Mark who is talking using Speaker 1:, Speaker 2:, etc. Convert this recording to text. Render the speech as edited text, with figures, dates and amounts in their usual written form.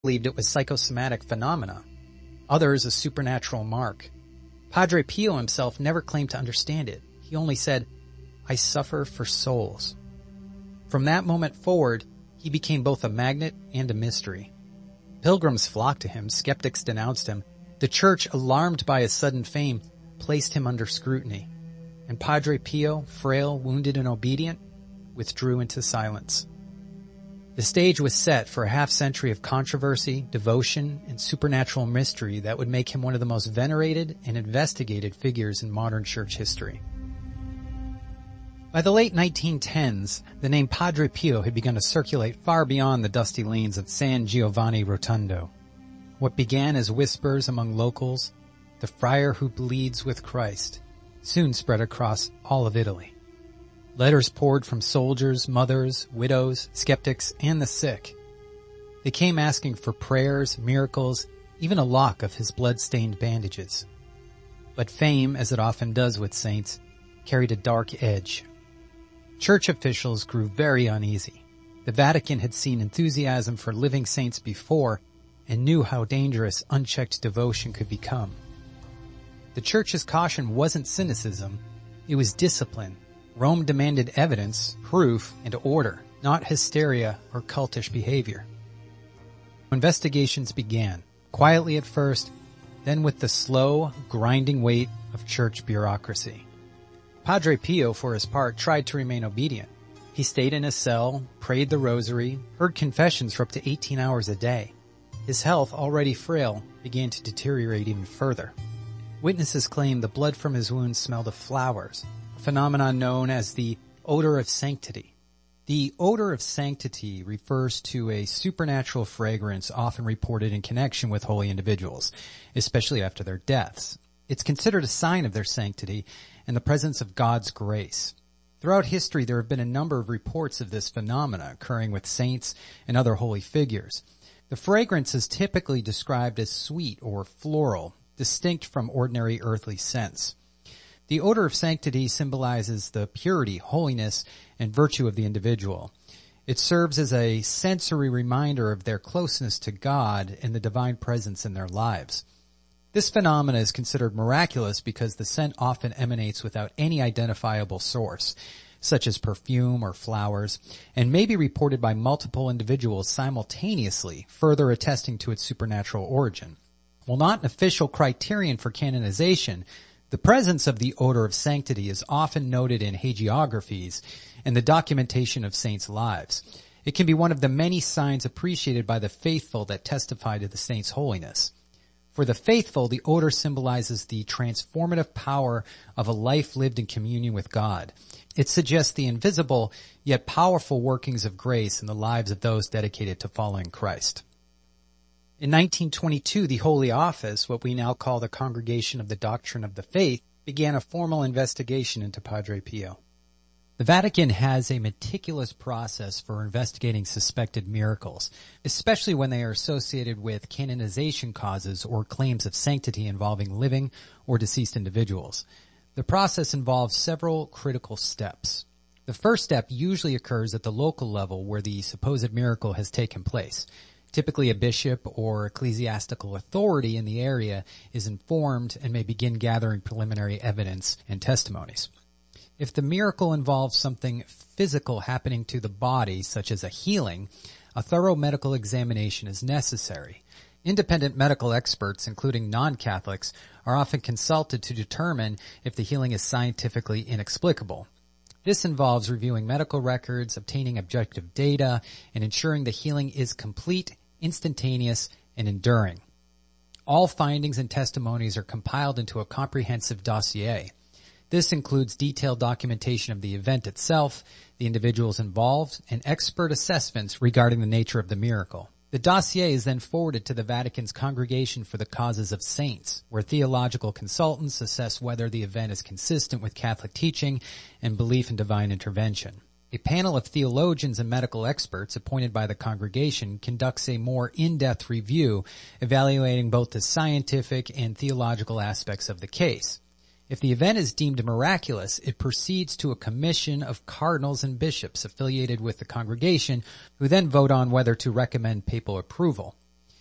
Speaker 1: believed it was psychosomatic phenomena, others a supernatural mark. Padre Pio himself never claimed to understand it. He only said, "I suffer for souls." From that moment forward, he became both a magnet and a mystery. Pilgrims flocked to him, skeptics denounced him. The church, alarmed by his sudden fame, placed him under scrutiny. And Padre Pio, frail, wounded, and obedient, withdrew into silence. The stage was set for a half-century of controversy, devotion, and supernatural mystery that would make him one of the most venerated and investigated figures in modern church history. By the late 1910s, the name Padre Pio had begun to circulate far beyond the dusty lanes of San Giovanni Rotondo. What began as whispers among locals, the friar who bleeds with Christ, soon spread across all of Italy. Letters poured from soldiers, mothers, widows, skeptics, and the sick. They came asking for prayers, miracles, even a lock of his blood-stained bandages. But fame, as it often does with saints, carried a dark edge. Church officials grew very uneasy. The Vatican had seen enthusiasm for living saints before and knew how dangerous unchecked devotion could become. The Church's caution wasn't cynicism, it was discipline. Rome demanded evidence, proof, and order, not hysteria or cultish behavior. Investigations began, quietly at first, then with the slow, grinding weight of church bureaucracy. Padre Pio, for his part, tried to remain obedient. He stayed in his cell, prayed the rosary, heard confessions for up to 18 hours a day. His health, already frail, began to deteriorate even further. Witnesses claimed the blood from his wounds smelled of flowers, a phenomenon known as the odor of sanctity. The odor of sanctity refers to a supernatural fragrance often reported in connection with holy individuals, especially after their deaths. It's considered a sign of their sanctity and the presence of God's grace. Throughout history, there have been a number of reports of this phenomena occurring with saints and other holy figures. The fragrance is typically described as sweet or floral, distinct from ordinary earthly scents. The odor of sanctity symbolizes the purity, holiness, and virtue of the individual. It serves as a sensory reminder of their closeness to God and the divine presence in their lives. This phenomenon is considered miraculous because the scent often emanates without any identifiable source, such as perfume or flowers, and may be reported by multiple individuals simultaneously, further attesting to its supernatural origin. While not an official criterion for canonization, the presence of the odor of sanctity is often noted in hagiographies and the documentation of saints' lives. It can be one of the many signs appreciated by the faithful that testify to the saint's holiness. For the faithful, the odor symbolizes the transformative power of a life lived in communion with God. It suggests the invisible yet powerful workings of grace in the lives of those dedicated to following Christ. In 1922, the Holy Office, what we now call the Congregation of the Doctrine of the Faith, began a formal investigation into Padre Pio. The Vatican has a meticulous process for investigating suspected miracles, especially when they are associated with canonization causes or claims of sanctity involving living or deceased individuals. The process involves several critical steps. The first step usually occurs at the local level where the supposed miracle has taken place. Typically, a bishop or ecclesiastical authority in the area is informed and may begin gathering preliminary evidence and testimonies. If the miracle involves something physical happening to the body, such as a healing, a thorough medical examination is necessary. Independent medical experts, including non-Catholics, are often consulted to determine if the healing is scientifically inexplicable. This involves reviewing medical records, obtaining objective data, and ensuring the healing is complete, instantaneous, and enduring. All findings and testimonies are compiled into a comprehensive dossier. This includes detailed documentation of the event itself, the individuals involved, and expert assessments regarding the nature of the miracle. The dossier is then forwarded to the Vatican's Congregation for the Causes of Saints, where theological consultants assess whether the event is consistent with Catholic teaching and belief in divine intervention. A panel of theologians and medical experts appointed by the congregation conducts a more in-depth review, evaluating both the scientific and theological aspects of the case. If the event is deemed miraculous, it proceeds to a commission of cardinals and bishops affiliated with the congregation, who then vote on whether to recommend papal approval.